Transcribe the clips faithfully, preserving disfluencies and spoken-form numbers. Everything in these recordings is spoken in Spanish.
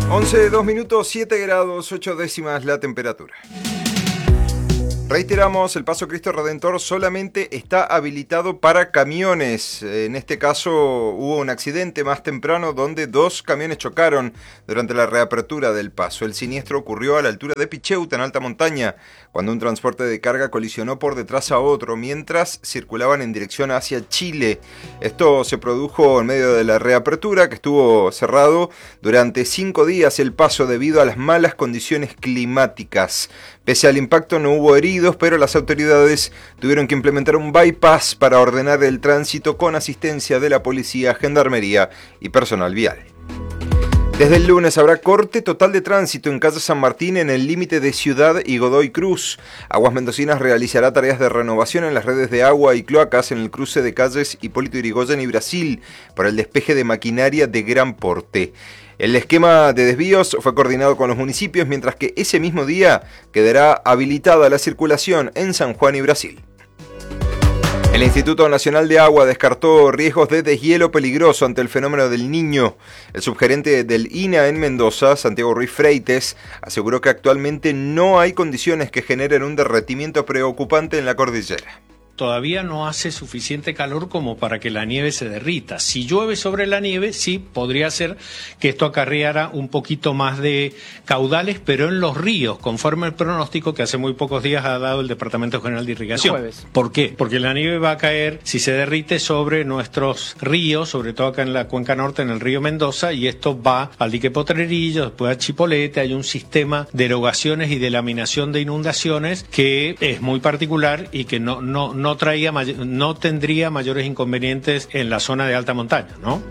once, dos minutos, siete grados, ocho décimas la temperatura. Reiteramos, el Paso Cristo Redentor solamente está habilitado para camiones. En este caso hubo un accidente más temprano donde dos camiones chocaron durante la reapertura del paso. El siniestro ocurrió a la altura de Picheuta, en alta montaña, cuando un transporte de carga colisionó por detrás a otro mientras circulaban en dirección hacia Chile. Esto se produjo en medio de la reapertura, que estuvo cerrado durante cinco días el paso debido a las malas condiciones climáticas. Pese al impacto no hubo heridos, pero las autoridades tuvieron que implementar un bypass para ordenar el tránsito con asistencia de la policía, gendarmería y personal vial. Desde el lunes habrá corte total de tránsito en calle San Martín en el límite de Ciudad y Godoy Cruz. Aguas Mendocinas realizará tareas de renovación en las redes de agua y cloacas en el cruce de calles Hipólito Yrigoyen y Brasil para el despeje de maquinaria de gran porte. El esquema de desvíos fue coordinado con los municipios, mientras que ese mismo día quedará habilitada la circulación en San Juan y Brasil. El Instituto Nacional de Agua descartó riesgos de deshielo peligroso ante el fenómeno del Niño. El subgerente del I N A en Mendoza, Santiago Ruiz Freites, aseguró que actualmente no hay condiciones que generen un derretimiento preocupante en la cordillera. Todavía no hace suficiente calor como para que la nieve se derrita. Si llueve sobre la nieve, sí, podría ser que esto acarreara un poquito más de caudales, pero en los ríos, conforme al pronóstico que hace muy pocos días ha dado el Departamento General de Irrigación. Jueves. ¿Por qué? Porque la nieve va a caer, si se derrite, sobre nuestros ríos, sobre todo acá en la cuenca norte, en el río Mendoza, y esto va al dique Potrerillo, después a Chipolete. Hay un sistema de erogaciones y de laminación de inundaciones que es muy particular y que no, no, no No, traía, no tendría mayores inconvenientes en la zona de alta montaña, ¿no?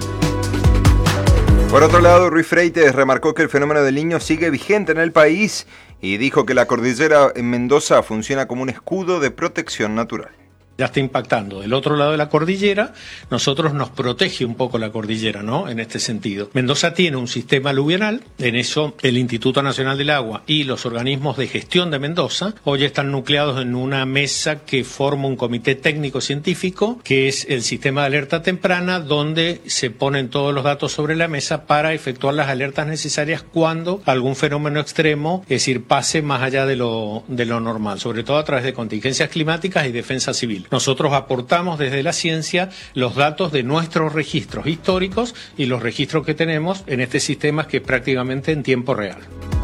Por otro lado, Ruiz Freites remarcó que el fenómeno del Niño sigue vigente en el país y dijo que la cordillera en Mendoza funciona como un escudo de protección natural. Ya está impactando. Del otro lado de la cordillera, nosotros nos protege un poco la cordillera, ¿no? En este sentido. Mendoza tiene un sistema aluvional, en eso el Instituto Nacional del Agua y los organismos de gestión de Mendoza hoy están nucleados en una mesa que forma un comité técnico científico, que es el sistema de alerta temprana, donde se ponen todos los datos sobre la mesa para efectuar las alertas necesarias cuando algún fenómeno extremo, es decir, pase más allá de lo, de lo normal, sobre todo a través de contingencias climáticas y defensa civil. Nosotros aportamos desde la ciencia los datos de nuestros registros históricos y los registros que tenemos en este sistema, que es prácticamente en tiempo real.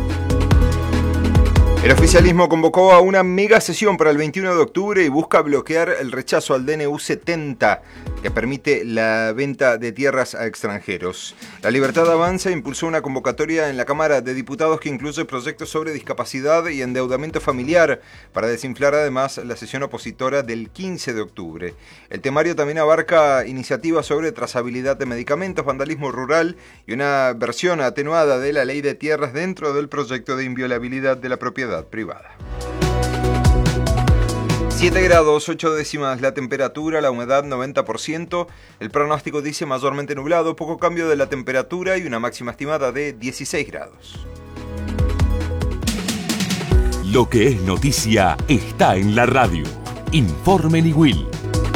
El oficialismo convocó a una mega sesión para el veintiuno de octubre y busca bloquear el rechazo al D N U setenta, que permite la venta de tierras a extranjeros. La Libertad Avanza impulsó una convocatoria en la Cámara de Diputados que incluye proyectos sobre discapacidad y endeudamiento familiar para desinflar además la sesión opositora del quince de octubre. El temario también abarca iniciativas sobre trazabilidad de medicamentos, vandalismo rural y una versión atenuada de la ley de tierras dentro del proyecto de inviolabilidad de la propiedad privada. siete grados, ocho décimas la temperatura, la humedad noventa por ciento. El pronóstico dice mayormente nublado, poco cambio de la temperatura y una máxima estimada de dieciséis grados. Lo que es noticia está en la radio. Informe Niwil.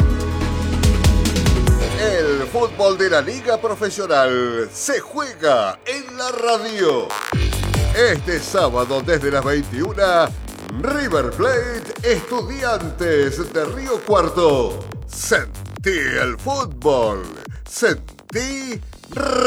El fútbol de la Liga Profesional se juega en la radio. Este sábado desde las veintiuna, River Plate, Estudiantes de Río Cuarto. Sentí el fútbol. Sentí